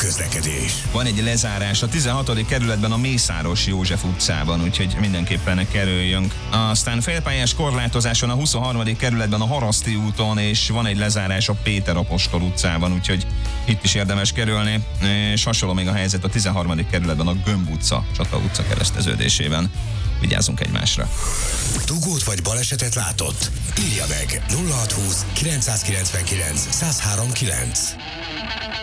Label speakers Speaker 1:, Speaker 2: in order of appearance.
Speaker 1: közlekedés.
Speaker 2: Van egy lezárás a 16. kerületben a Mészáros József utcában, úgyhogy mindenképpen kerüljünk. Aztán félpályás korlátozáson a 23. kerületben a Haraszti úton, és van egy lezárás a Péter Apostol utcában, úgyhogy itt is érdemes kerülni, és hasonló még a helyzet a 13. kerületben a Gömb utca, Csata utca kereszteződésében. Vigyázzunk egymásra.
Speaker 1: Dugót vagy balesetet látott? Írja meg 0620 999 1039.